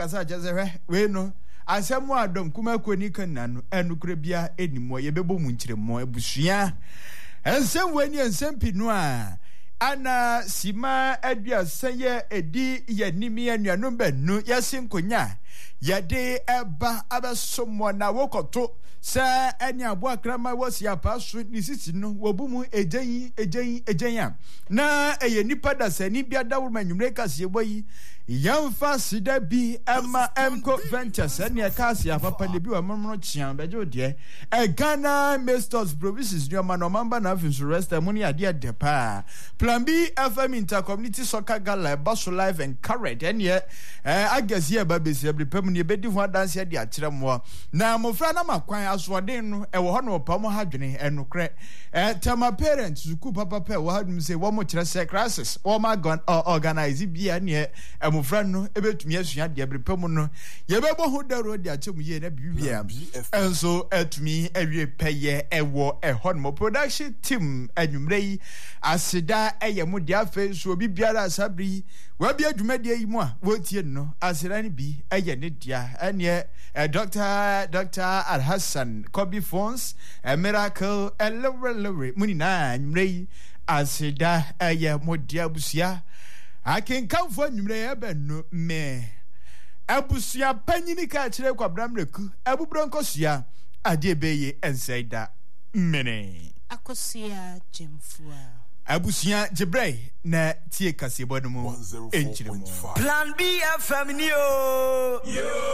kasa jeze we no asemu adom kuma kwani kanna no enukure bia enimo ye bebo mu nkyeremo abusua ensem wani ensem pinu a ana sima adua sanye edi ye nimi anuanom banu yasinkonya yade eba abesomo na wokoto sa eni abo akrama wasi apaso ni sisi no wobumu ejeyin na eye nipa da sani bia da wurma nwumre kase boyi yamfa sida bi ama emco ventures eni akase apapa le bi wa momro chian bejo de Ghana Masters Provisions ni ma no mamba na afinso rest amuni ade de pa Plan B FM Intercommunity Soccer Gala Basso Live and Carrot eni agasi e ba besi ebrepam ni ebedi ho adanse de akyeremo na mofra na makwan aswoden no e wo ho no pam hadwene enokre tama parents zuku papa pe wo hadum say wo mo kire se crisis wo ma organize bia ne emofra no ebetumi asua de ebrepam no ye bebo ho daro de akyem ye na bibia enso etumi ewie peye ewo ehonmo production team anwumre yi aseda eye mo de afa so bibiara sabri wa bia dwumade yi mu a wo tie no aseda ni bi eye ne dia ene Dr. Al-Hassan Kobe Phones a miracle elore munina nwumre aseda eye mo de abusia akenkanfo nwumre ebe no me abusia panyini ka kire kwabramreku abubronkosua adebeye ensaida mene akosia jemfua abusia jebrey na tie kasebo no mu enchiremo Plan B FM ni yo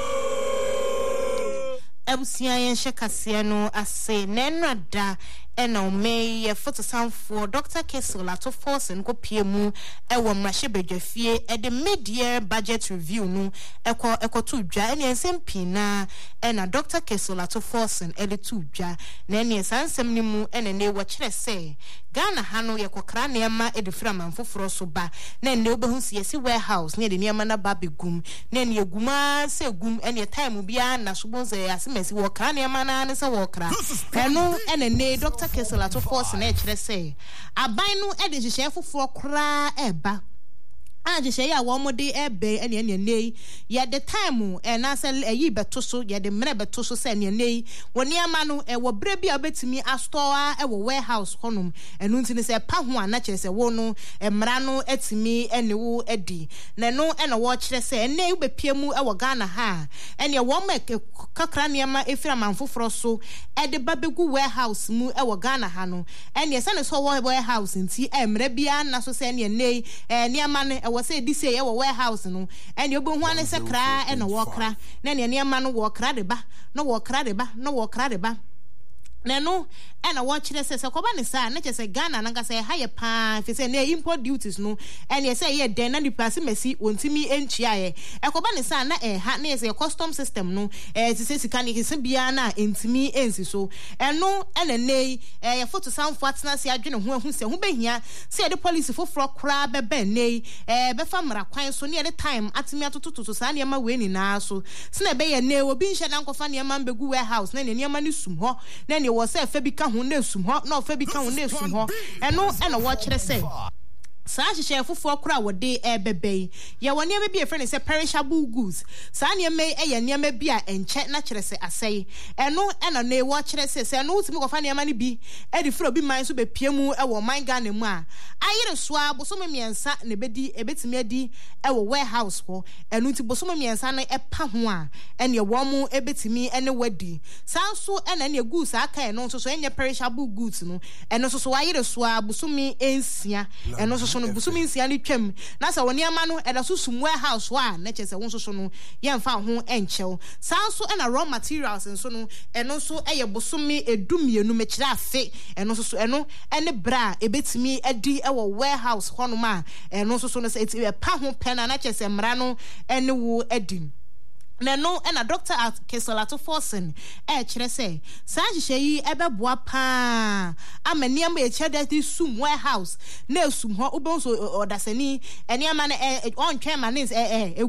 abusia yen shekasia no ase nenada ena ome ye fotosanfo Dr. Kessel ato force nko piemu ewo mrahye bedwafie e de mid-year budget review no eko to dwa ene ensem pina ena Dr. Kessel ato force e de to dwa na ene sansem ni mu ene ne wo kire se Ghana hano ye kokra na ema e de fra manfoforo so ba na ene obehu se yesi warehouse ne de niam na ba begum na ene eguma se gum ene time bia na sobonze asemesi wo kra na ema na ne se wo kra eno ene ne Dr. Kessel ato force na kire se aban no e de hihye foforo kra eba aje ya wo mode ebe ene nei ya the time na sel eyi beto so ya de mre beto so se ene nei woni ama no e wo bre bia betimi astore e wo warehouse honum enu ntini se pa ho ana kire se wo no emra no etimi ene wo edi na no ene wo kire se ene ube piemu e wo Ghana ha ene wo make kakra ne ma efira manfoforo so e de babegu warehouse mu e wo Ghana ha no ene se ne so wo warehouse nti emra bia na so se ene nei ne ama no say this say our warehouse no and you be one is a cry and a walker na near man walk radeba no walk radeba no walk radeba no and a watch this says a cobani sa na just a Ghana and say higher pan if say near import duties no and you say yeah then and the person mercy won't me enchiae a cobani sa na hat near a custom system no to say can biana intimi ensi so and no and a nay a photo sound fatna see adwene who say who be here say the police for crab be nay be famra kwan so near the time atimi atoto to sa near ma we ni na so sna be ye nay obi nhye na nkofa near man begu warehouse na near ma ni sum ho na ne wo say fa bi ka ho na sum ho na fa bi ka ho na sum ho eno ena wo kire say sa hihye fofo kura wode ebebe ye woni eme bi efre ne se perishable goods sa ne eme eye ne eme bi a enche na kire se asai eno ena ne wo kire se no utimi kofa ne ema ne bi edi fro bi man so be piemu e wo man Ghana mu a ayire so abosom miensa ne bedi ebetimi adi e wo warehouse ho eno ti bosom miensa na epa ho a ene wo mu ebetimi ene wadi sa so ena ne goods aka eno so enye perishable goods no eno so ayire so abosom ensia eno so no busumi nsia ni twam na sa woni ama no eda so sum warehouse wa na chese won so no yemfa ho enchew sanso na raw materials nso no eno so eye busumi edumienu mekira afe eno so eno ene bra ebetimi edi ewo warehouse hono ma eno so no se eti pa ho pena na chese mra no ene wo edim Nano and a doctor at Kesolato Forsen, chere say, Sanji Ebeboa pa. I'm a near me cheddar sum warehouse, no sum ubonso or daseni, and yaman on chairman is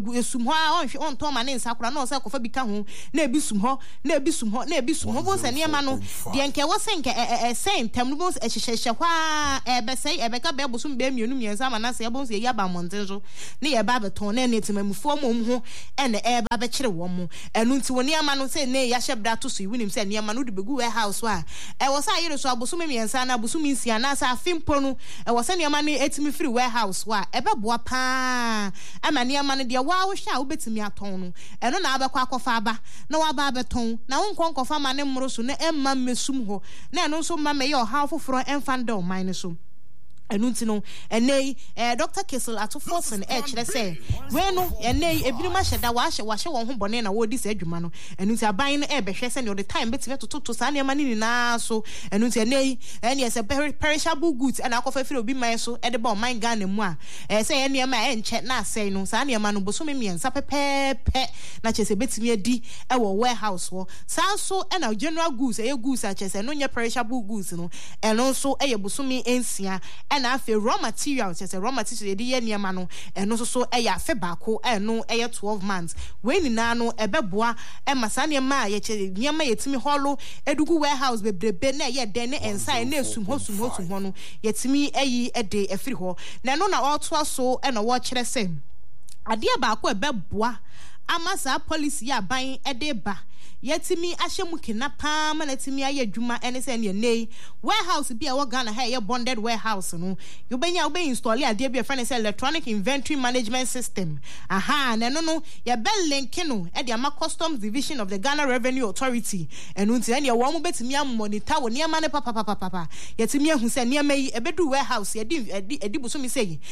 sumwa on Toman in Sakurano Sakofa become ne bisumho, ne bisumho, ne bisumhos and yamano, the anke was saying a same temblebos as she shahwa, ebesay, ebeka bebusum bem unum yamana sabos yaba montejo, near Babaton and it's a mufomo and the air woman and until when Yamano say nay yashab datu si win him said Yamanu de Begu warehouse wa I was I so abusumi and sana busumi siana sa fimponu I was sending your money at me free warehouse wa ebeboa pa ama near money dear wow shall bet me atonu and on abakwa faba no ababeton na unkonko fama ne mrosu na emma mesumho na no so mama your half for enfando minusum Anuntino, and nay, Dr. Kessel at Forsen Edge, let's say, bueno, and nay, a bimasha that wash one bonena or this edumano, and it's a buying a beshes and the time better to talk to Sanya Manini now, so, and it's a nay, and yes, a very perishable goods, and I'll feel be my so at the bomb, my gun and moi, say any man chat now, say no, Sanya Manu Bosumi and Sapper pet, not as a bit near D, our warehouse war, sounds so, and our general goose, a goose such as a no perishable goods, and also a Busumi Ensia. And I feel raw materials as a raw material the year mano and also so a febako and no 12 months when nano a beboa and masania ma yet yama yetimi hollow edugu warehouse be bene ye dene and sign ne sum yet me a day a free ho na no na all so and a watch the same adia bako a beboa amasa policy ya buying a day ba Yetimi Ashemukina Pam and Letimi Ayajuma and it's any nay warehouse be a Ghana hay a bonded warehouse no you be install ya dear friend is electronic inventory management system aha no ya bell linkino at the customs division of the Ghana Revenue Authority and until any one bet me monitor near money papa yetimi who said near me a bedu warehouse edibusumi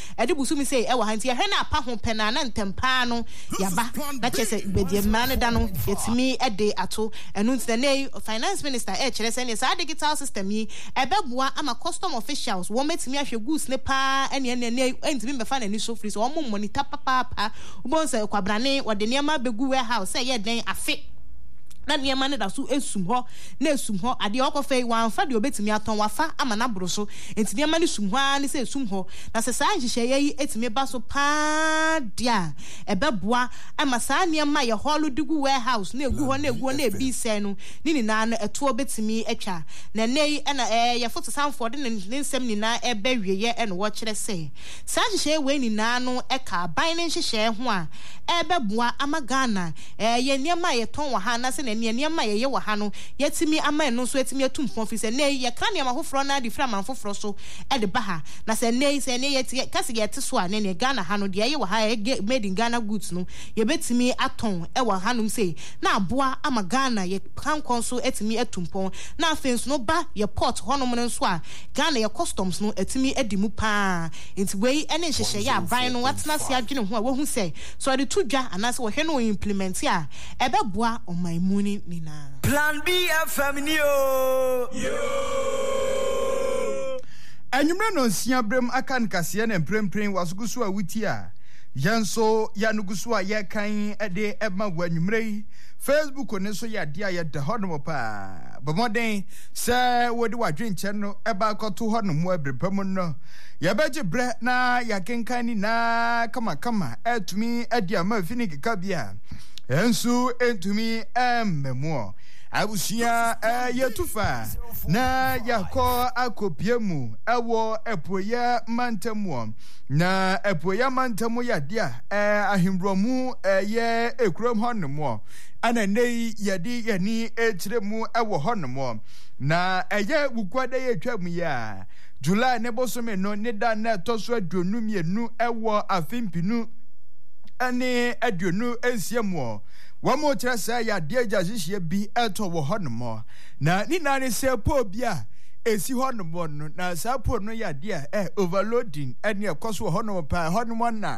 say ewa hanti hena pa ho penana ntempano yaba that is be the man dano yetimi a day ato and until the nay finance minister HRS and digital system yi ebeboa ama custom officials wo metimi ahwe goods ne pa ene entimi be fa na ni so free so wo monitor papa ubonse kwabrane wo de niam begu warehouse say ye den afe na niam ne da so esum ho na esum ho ade okofe wan fa de obetimi aton wafa ama na bro so enti niam ne sum ho ani se esum ho na se sa nhihye yi etimi ba so pa dia ebeboa ama sa niam ma ye holu digu warehouse na egu ho na ebi se no ni na no eto obetimi atwa na nei na ye foto sanfo de ne nsem ni na ebe wieye e no wo kire se sa nhihye we ni na no e ka ban ne nhihye ho a ebeboa ama Ghana ye niam ma ye ton wa ha na se niam ye wa ha no yetimi ama no so etimi atumfo fi se nei ye ka niam ahofro na di fra manfofro so e de ba ha na se nei yeti kasi ye te so a ne Ghana ha no de ye wa ha made in Ghana goods no ye betimi aton e wa ha no say na aboa ama Ghana ye kan konso etimi atumfo na afenso no ba ye port hono no so a Ghana ye customs no etimi edimu pa enti we ene nhehye ya ban no watena se adwene ho a wo hu say so de tudwa anase wo hwe no implement a ebeboa on my money nina Plan B family yo Anyumre no sia brem akan kase na mprempren wasugusu a wuti a yanso yanugusu a ye kan ede ema wanyumre Facebook ne so ya dia ye de hono pa bomoden se wodi wadwenche no eba akoto hono mo abrepam no ya beje bre na ya kenkan ni na kama etumi adia ma fini kika bia ensu entumi emmemo abusia yetufa na yakọ akopiemu ewo epoya mantamu na epoya mantamu ya dia ahimromu ye ekurom honmo ana nei yadi yani etiremu ewo honmo na eye bukwade ye twam ya July ne bosome no ne da na toso adonu mienu ewo afimpinu ane adonu ensiemu wamo trasa ya deja jishie bi eto wo honomo na ni nane se po bia esi honomo no na sa po no ya dia overloading ene ekoso honomo pa honomo na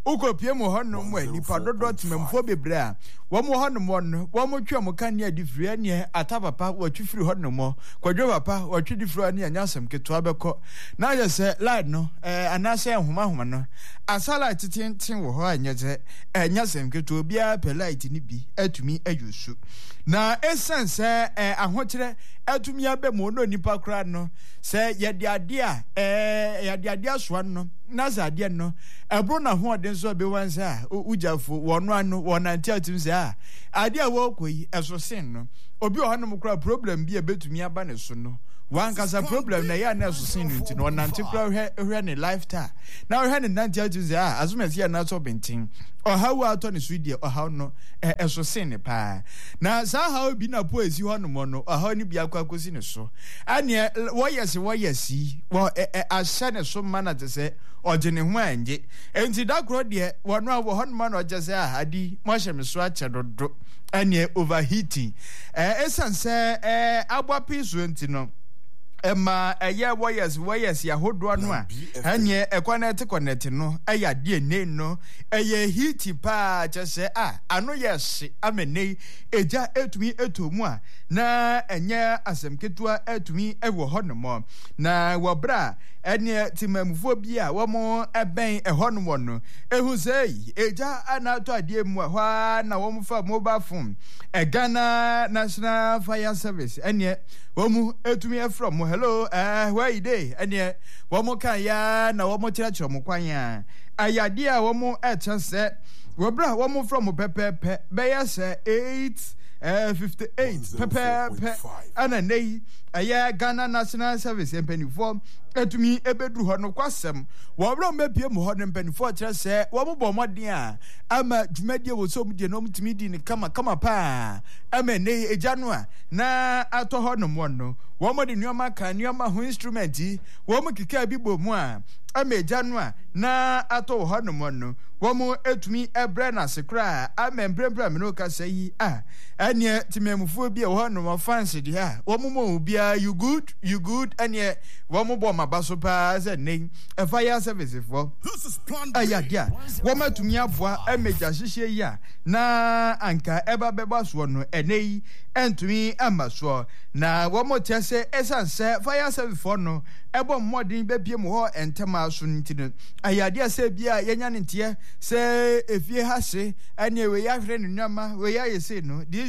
ukopie mu honom wa nipa dodo temamfo bebre a wo mu honom no wo mu twa mu kan ne adifiri ane atapapa wo twifiri honom kwadwo papa wo twidifiri ane anyasem keto abekọ na ye se line no anase homa no asala titintin wo ho anyeze anyasem keto bia pelite ni bi atumi ayusu na essence ahokyere atumi abemu no nipa kra no se yede ade a so no na za ade no ebro na ho ode so be wansa ujafo wono ano wonanti atim se ade a wo koyi eso sin no obi ohanom kra problem bi ebetumi aba ne so no wan kasa problem na ya na eso sin nti no nanti kra hwe ne lifestyle na hwe ne nanti atim se azumesi ya na so bentin ohawo ato ne so die ohawo no eso sin ne pa na sa ha obi na po esi honom no ohawo ni bia kwakosi ne so ane wo yesi wo ahye ne so mana te se ojene ho anje enti da kro de wono a wo honom na oje se ahadi mo hye me so a chedodo ane overheating esanse agbapi so enti no Emma yes ya hodo no a anye connect no eya de ne no eye heat pa chese ano yes amene eja etumi etomu a na enye asemketua etumi ewo hono na wobra ene timamfo bi a wo mo eben ehono no ehu sei eja anato ade mu a na wo fa mobile phone Ghana National Fire Service ene wo mu etumi from hello where you dey ene wo mo kan ya na wo mo kira mo kwan ya ayade a wo mo etese wo bra wo mo from pepepe be yes 58 pepe ana nei aya Ghana National Service empenifo etumi ebedru ho no kwasem wo bra mepie mu ho no empenifo kire se wo mo bomodin a ama dwumadie wo so mudie no mutimi di ni kama pa ama nei eja no a na ato ho no mo no wo mo di nyoma kan nyoma ho instrument wo mo kika bi bomu a ama eja no a na ato ho no mo no wo mo etumi ebre na sekra ama mbrembra me no ka sei anye timemufo bi e ho no mo fancy di ha wo mo bia you good anye wo mo bo mabaso pa ze nei fire service for ayadia wo matumi aboa emeja hihye ya na anka eba beba so no enei entumi amaso na wo mo tese esanse fire service for no ebo modin bepie mu ho entema so ntino ayadia se bia yenya ntie se efie ha se anye we ya hwere nnyama we ya yese no this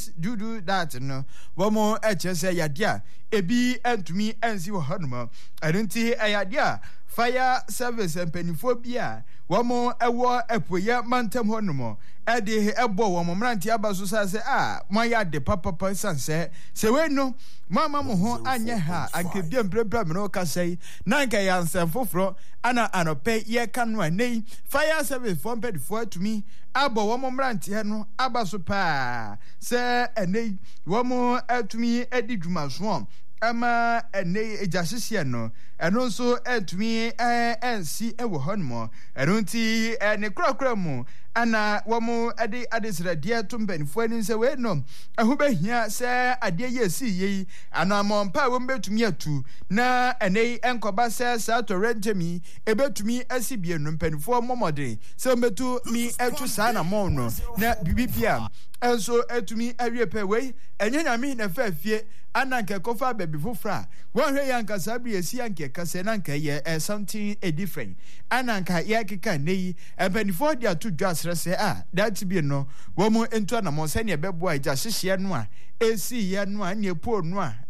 do that no wo mo echese yadia ebi entumi ensi wo hanuma adenti ayadia fire service empenifo bia wo mo ewo epoye mantem honumo ede ebo wo mo mranti abaso sa se mo ya de papa sanse se we no mama mo ho anye ha anke bia mprepra me no ka sei na nka ya nsem foforo ana anope ye kanwa nei fire service for empedifo atumi abo wo mo mranti he no abaso pa se enei wo mo atumi edi dwumaso ama ene ejahyehyɛ no eno nso etumi ensi ewo honmo eno nti ne krakra mu ana wo mu ade adesrade tombanifo ani nse we no eho behia se ade yesi yi ana mompa wo mbetumi atu na ene enkoba se sa to rentemi ebetumi asibie no mpanifo momode se mbetu mi etu sa na mo no na bibibia enso etumi awiepe we enyanyame na fafie ananke kofa baby fufra won hwe yanka sabri esi anke kase nanka ye something different ananka ye keka nei ebenifo dia to dwasre se that be no wo mu ento na mo se ne bebo aja hyehye no a esi ye no a ne po no a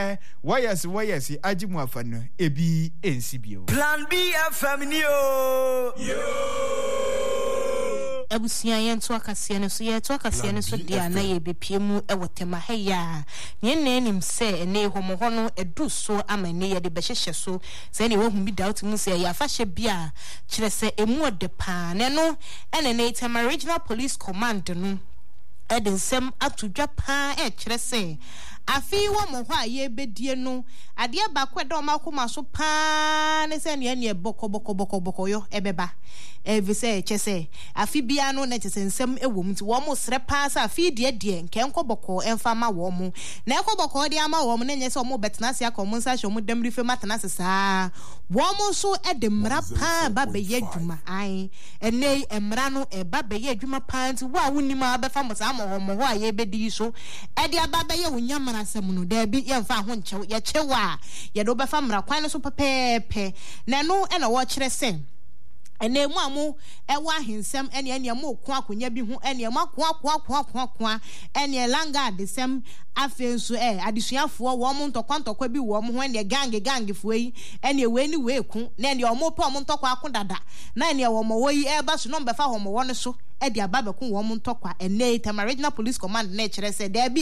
wayes ajimu afa no ebi ensi bio Plan B FM ni o abusia yento akase ne so yeto akase ne so dia na ye bepie mu ewotema heya ne nanim se ene homo no edu so amane ye de behyehyɛ so se ne wo hu bi doubt mu se ya fa hye bia kire se emu ode pa ne no ene ne Tema Regional Police Command no edensem atudwa pa kire se afi wo mo hwa ye bedie no ade ba kwedo makoma so pa ne se ne boko yo ebeba Evise chese afi bia no na chese nsem ewom nti wo mo sre pa sa afi de nke nkoboko emfa ma wo mo na ekoboko de ama wo mo na nyese wo betena se akomo nsa hwe mo damri fe matena se saa wo mo so de mra pa ba be ye dwuma ai ene emra no ba be ye dwuma pa nti wo a wonima abefa mo sa mo ho a ye bedi so e de aba be ye wonyamara asem no da bi ye mfa ho nchew ye chewa ye do befa mra kwan no so pepepe na no e na wo kire se ene mu amu ewa hinsem ene mu ko akonya bi hu ene mu kwa ene langa desem afenso adesuafo wo mo ntokwa bi wo mo ho ene gang fo yi ene we ni we ku na ene omo pa mo ntokwa akodada na ene wo mo wo yi ba so no befa ho mo wo ne so edi ababe ku wo mo ntokwa ene Tema Regional Police Command na kire se dabi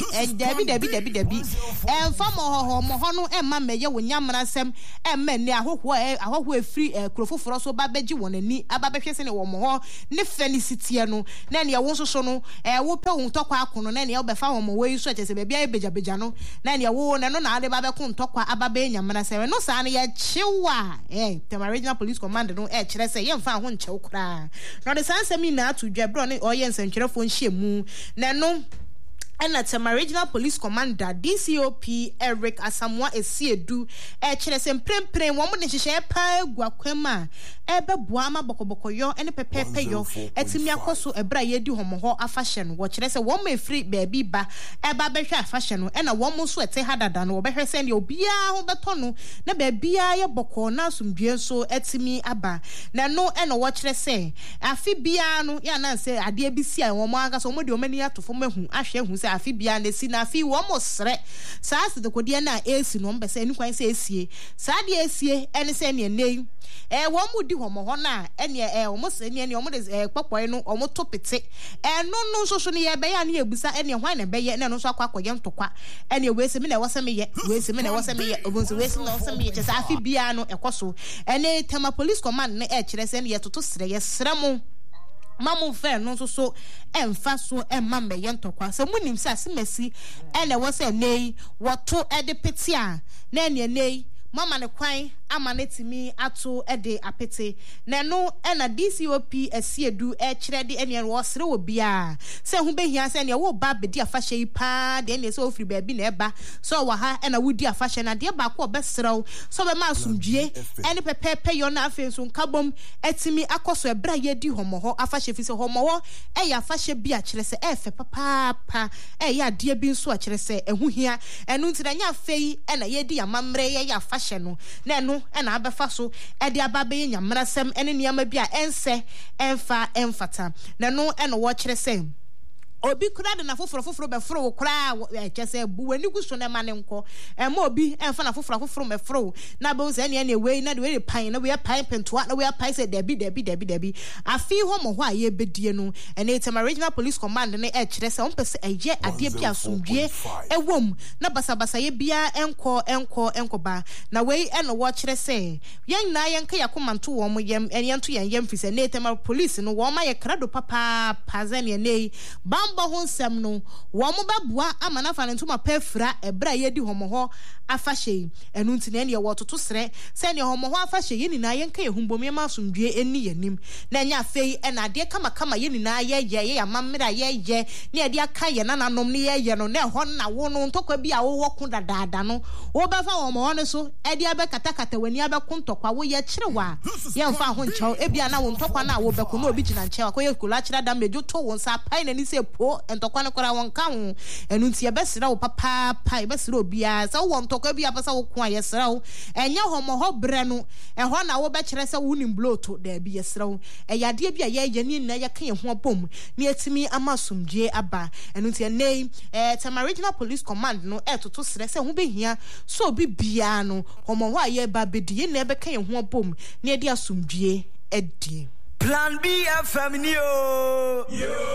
emfa mo ho no emma meye wonyamra sem emma ne ahoho efri kurofoforo so ba beji wonani ababehwe se ne wo mo ho ne felicity no na ne wo so no wo pe wo ntokwa akono na ne wo befa wo mo wo yi so kese bebia beja no na ne wo ne no na ade babe ku ntokwa ababe nyamra se no sa ne ye chewa Tema Regional Police Command no kire se ye mfa ho nchew kra no de sansemi na atu bro ne oye nsentwerefo nhyiemu na no ena Tema Regional Police Commander DCOP Eric Asamoah Esiedu kire se mprempren wo mo de hyehyɛ pa aguakwama beboa ma bokobokoyo ene pepepe yo etimi akoso ebra yedi homoho afahye no wo kire se wo ma efri baabi ba eba behwe afahye no ena wo mo so ete hadada no wo behwe se ne obia ho beto no na baabia ye boko na asomdue so etimi aba na no ena wo kire se afi bia no ya na se ade bi si a wo mo aka so mo de o mani atofo mahu ahwe hu se afi bia na si na afi wo mo sre saa se de kodie na esi no mbese eni kwan se esie saa de esie ene se ne nei wo mo di homo ho na ene wo mo se ne wo mo de kpokpoe no wo mo to pete no so ne ye be ya na ebusa ene hwan na be ye ne no so akwakoye ntokwa ene we se me na wo se me ye obonso we se na wo se me ye chesa afi bia no ekoso ene Tema Police Command ne kire se ne ye toto sre ye sre mo mamu fe no so emfa so emma me yentokwa se munim se asemasi ene wo se nei woto ede petia na ene nei mama ne kwan amanetimi ato ede apete na no ena DCOP Esiedu kire de ene wo sere wo bia se hu behia se ene wo ba bedi afahye yi pa de ene se ofri baabi na eba so wa ha ena wudi afahye na de ba ko obesrew so be ma asumdue ene pepepe yo na afenso nkabom etimi akoso ebra yedi homoho afahye fi se homoho ya afahye bia kire se efe papa ya de bi nso a kire se ehu hia enu ntiranya afei ena yedi amamre ya afahye no na no ena abefa so ede ababe nyamrasem ene niam bia ense emfa emfata na no ena wo kire se obi kura de na foforo beforo kura kese buwani guso na mane nko ema obi emfa na foforo beforo na be ze ne we na de we pan na we pan pentoa na we pan se debi afi ho mo ho a ye bedie no ene Tema Regional Police Command ne kire se ompese eye ade bia asomdue ewom na basabasa ye bia enko ba na we eno wo kire se yen na yen ka yakomanto wo mo yem ene nto yen fise ne Tema Police no wo ma ye krado papa pazane ne bamba ho nsem no wo mo babua amana fa ntoma pafra ebra yedi homoho afahye enu ntine ne wo toto sre se ne homoho afahye yeni na yen ka yehumbom ye masomdue eni yanim na nya afei ena ade kama yeni na ye amamra ye ne ade aka ye nananom ne ye no na ho na wo no ntokwa bi a wo ko dadaada no wo ba fa homoho ne so ade abekata wani abeko ntokwa wo ye kirewa ye mfa ho nchew ebia na wo ntokwa na wo beko na obi gina nchew akoye kula kira da mejo to wo nsa pai na ni se po entokwa ne kora won ka ho enu nti ebesira wo papa ebesira obia sa wo ntokwa bia pasa wo ko ayesira wo enya homoho bre no eho na wo be kire se wo nim bloto da bi yesira wo eyade bia ye ni na ye ka ye ho bom ne etimi amasomdue aba enu nti nei Tema Regional Police Command no etoto sere se ho behia so obi bia no homoho aye ba bedie na ebe ka ye ho bom ne edi asomdue edi Plan B family yo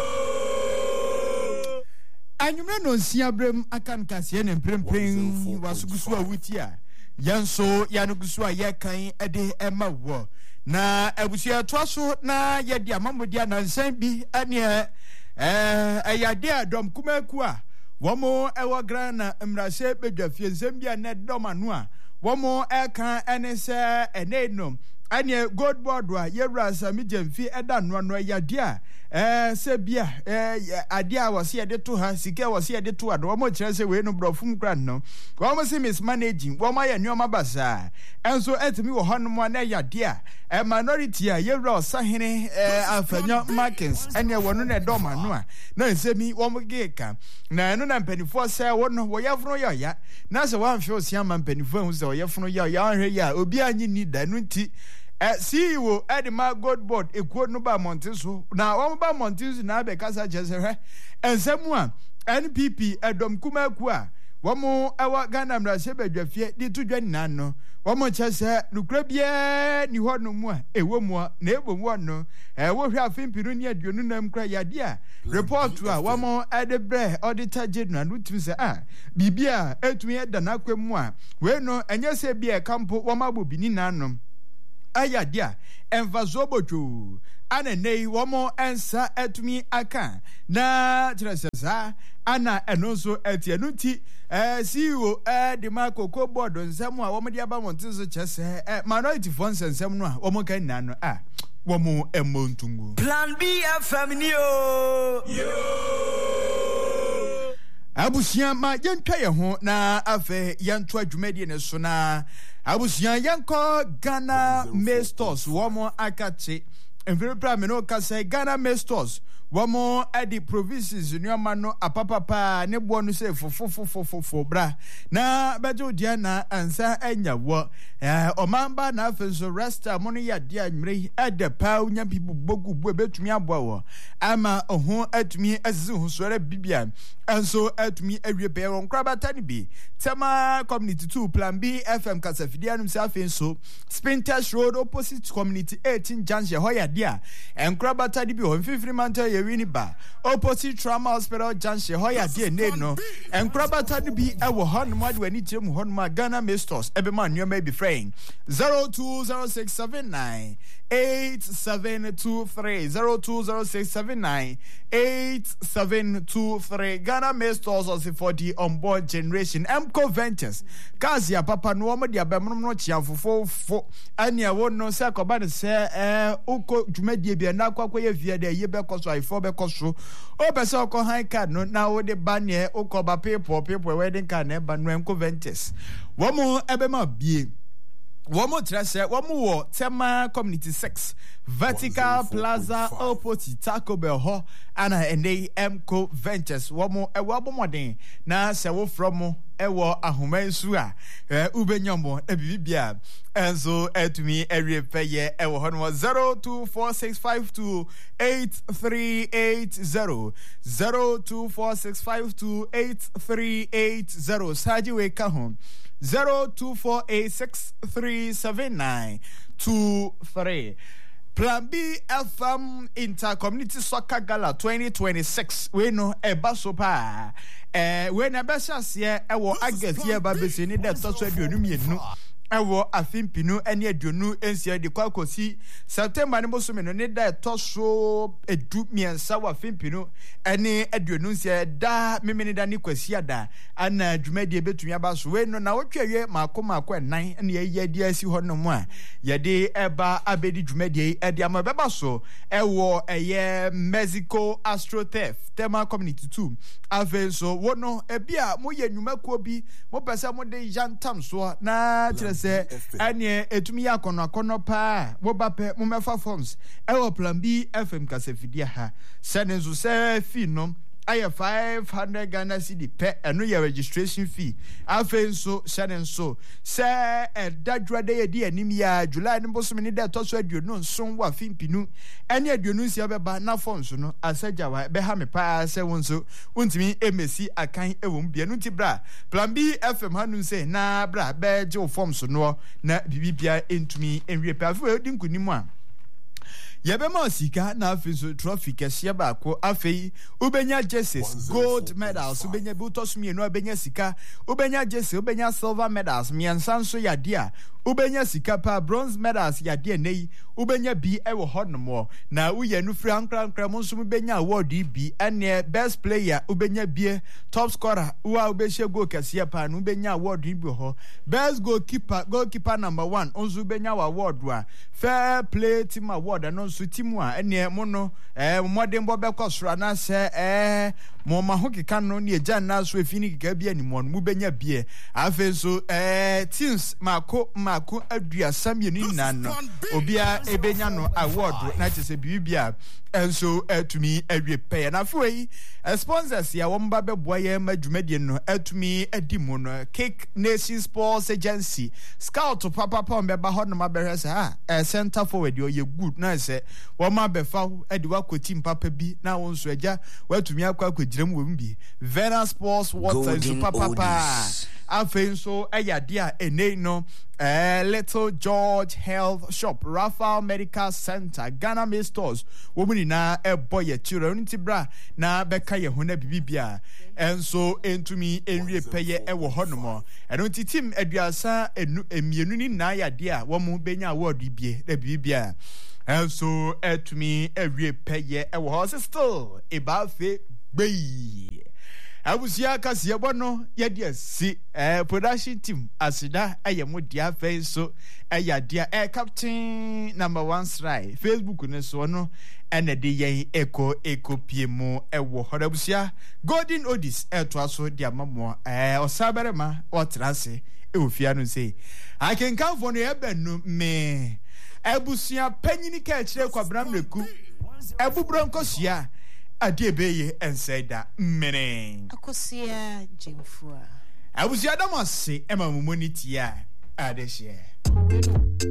anyumre no nsia brem akan kase ne mprempren wasugusu awuti a yanso yanugusu a yekan ede ema wo na abusia toaso na yedi amamodia na nsan bi ane ayade adom kumaku a womo ewo grana mrase bedwafie nsem bia ne dom anu a womo eka ene se enenom ane gold board wa yewra sami jamfi eda no ya dia se bia adia wose ye de to ha sika wose ye de to ado mo kire se we no brofum kra no wo mo se mismanaging wo ma ya nyoma basa enso etimi wo hono na ya dia minority a yewra osahene afanyo markins ene wono na do ma no a na nsemi wo mo geka na eno na mpanifo se wono wo yefro ya na se wan hwe osia ma mpanifo hu se wo yefro ya hwe ya obi anyi ni da no nti CEO Edima God board ekuo no ba montiso na wo ba montiso na be kasa jesehwe ensemu a NPP edom kuma ku a wo mo ewa Ghana mrase badwafie di tudwa nina no wo mo chese nukra bia ni ho no mu a ewo mu na ebomu no wo hwe afimpiru ni aduonu nam kra yade a report a wo mo edebre auditor general no timi se bibia etumi eda na kwemu a we no enye se bia kampo wo ma bobini na no ayadia envazobojo anenei womo ensa etumi aka na tresesa ana enonso etianuti CEO de makoko board nsemu a womo dia ba montizo chese minority funds nsemu no a womo kan na no womo emontungu Plan B FM ni o abusia ma yentwa ye ho na afa yanto adwumadi ne so na abusia yanko Ghana Masters womo akache envere prime no ka say Ghana Masters womo edi provinces nyoma no apapapa ne bo no say fofofofofo bra na bejo dia na ansa anya wo omamba na afenso resta mo no ya dia nwre ede pa unya pipu bogu bu betumi aboa wo ama ohun atumi azizi hu sore bibia enso atumi awie be won krabata ni bi tema community 2 plan B FM Kasafidi anum se afenso Spinters Road opposite community 18 junction hoya dia enkrabata ni bi ho mfifiri manta wini ba opposite trauma hospital junction hoya die ne no enkrabata ni bi ewo hon mo de wani tirem hon ma Ghana Masters ebe ma nyoma bi frame 020679 8723 020679 8723 Ghana Masters also for the onboard generation MCO Ventures Kazia papa no mo dia be no chiafofo ania wo no se akoba ne se uko dwumadie bia na akwakoye vie de ye be koso ifo be koso o be se oko high card no na wo de banie uko people wedding card na ba no MCO Ventures wo mo ebe ma bie Womo trase womo tema community 6 Vertical Plaza opposite Taco Bell ho ana ende MCO Ventures womo ewo bomoden na se wo from ewo ahomansu a ubenyombo ebibia enso etumi ewie peye ewo ho no 0246528380 0246528380 saji we ka ho 0248637923 Plan B FM Intercommunity Soccer Gala 2026 we no eba so pa we na be hye ewo agafie ba besi ni de to so aduonu mienu ewo afimpinu ene aduonu ensia de kwakosi September ne boso me no ne da to so edu miensa wa afimpinu ene aduonu ensia da memene da ne kwasi ada ana dwumadi betumi aba so we no na wotwawe maako enan ene ye di asi ho no mu a ye de eba abedi dwumadi e de ama beba so ewo eye Mexico AstroTurf tema community 2 avenso wono ebia mo ye nwumakuo bi mo pese mo de jantam so na se ane etumi akono pa wo bape mo mefa forms ewo Plan B FM Kasafidi ha senenzo se fi no aye 500 Ghana cedi pe eno ye registration fee afenso senenso se dadwade ye di anim ya July no bosom ni de toso aduonu nson wa fimpinu ene aduonu nsia beba na forms no asaja wa be ha me pa se wonso untimi emesi akan ewo mbia no ti bra Plan B FM hanu se na bra be je forms no na bibibia entumi enwie pa afu edi nkunimu a Yebema sika na afi so trophy kese ba ko afi ubenya jerseys gold medals ubenya butos mi no ubenya sika ubenya jersey ubenya silver medals mi ansanso yade a ubenya sika pa bronze medals yade nei ubenya bi ewo hodnomo na uye nu fri ankra mo nso ubenya award bi ene best player ubenya bi top scorer wa ubehye goal kese pa no ubenya award bi ho best goalkeeper number 1 onzo ubenya award wa fair play team award no nso team a ene mo no modern bo be kwasura na se mo ma ho keka no ne eja na so efini keka bi animo no mu benya bi afi so teams mako aduasa mienu nan no obia ebenya no award na chese bibia enso atumi awie pay na foi sponsors ya womba beboa ye madwumadie no atumi adimu no Kick Nation Sports Agency scout papa mbeba ho no mabehwe sa center forward ye good na se woma befa edi wakoti mpapa bi na wonso agya watumi akwagiram wo mbi Vera Sports Water so papa afen so ayade a ene no Little George Health Shop Raphael Medical Center Ghana Made Stores womuni na boy children ntibra na beka ye ho na bibibia enso entumi enwie peye ewo honomo eno team aduasa emienu ni na yade a wo mu benya award bie na bibibia enso etumi ewie peye ewo ho still ebafe gbei abusia kase bono yede si production team asida ayemo dia fe so ayadia captain number 1 strike Facebook ne so no ene de yen eko piemu ewo horabusia golden odis to aso dia mamo osaberema otrase ofia no sei akenkan fo no ebenu me abusia panyini ka kire kwabram reku ebubro nkosia Adebeye enseda mene akosia jemfua abusia damase ema mumoniti ya adehye